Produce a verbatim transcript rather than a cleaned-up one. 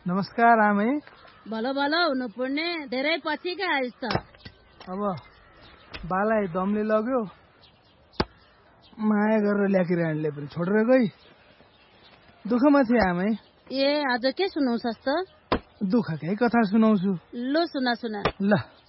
नमस्कार आमै। भलो भलो हुनुपर्ने धेरै पछि का आइस त। अब बालाई दमले लग्यो, माया गरेर ल्याकिरानीले पनि छोडेर गई। दुःखमा थिए आमै। ए आज के सुनाउँछस् त? दुःखकै कथा सुनाउँछु। लो सुना सुना। ल